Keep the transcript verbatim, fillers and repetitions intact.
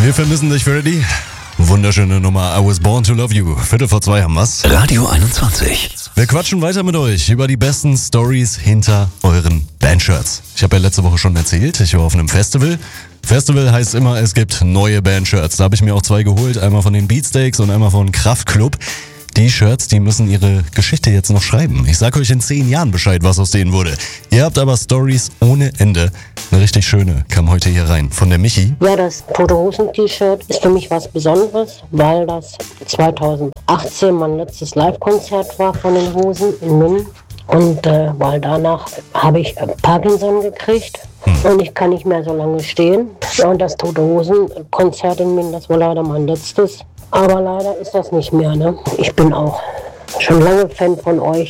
Wir vermissen dich, Freddy. Wunderschöne Nummer, I was born to love you. Viertel vor zwei haben wir's. Radio einundzwanzig. Wir quatschen weiter mit euch über die besten Stories hinter euren Bandshirts. Ich habe ja letzte Woche schon erzählt, ich war auf einem Festival. Festival heißt immer, es gibt neue Bandshirts. Da habe ich mir auch zwei geholt, einmal von den Beatsteaks und einmal von Kraftklub. Die Shirts, die müssen ihre Geschichte jetzt noch schreiben. Ich sag euch in zehn Jahren Bescheid, was aus denen wurde. Ihr habt aber Stories ohne Ende. Eine richtig schöne kam heute hier rein. Von der Michi. Ja, das Tote Hosen T-Shirt ist für mich was Besonderes, weil das zweitausendachtzehn mein letztes Live-Konzert war von den Hosen in München. Und äh, weil danach habe ich äh, Parkinson gekriegt hm. und ich kann nicht mehr so lange stehen. Ja, und das Tote Hosen Konzert in München, das war leider mein letztes. Aber leider ist das nicht mehr, ne? Ich bin auch schon lange Fan von euch.